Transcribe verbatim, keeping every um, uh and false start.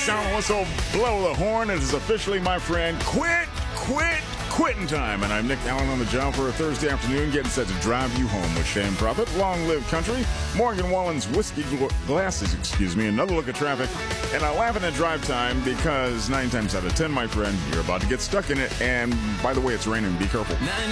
Sound the whistle, blow the horn. It is officially, my friend, quit, quit, quitting time. And I'm Nick Allen on the job for a Thursday afternoon, getting set to drive you home with Shane Prophet. Long live country. Morgan Wallen's whiskey gl- glasses, excuse me. Another look at traffic. And I'm laughing at drive time because nine times out of ten, my friend, you're about to get stuck in it. And by the way, it's raining. Be careful.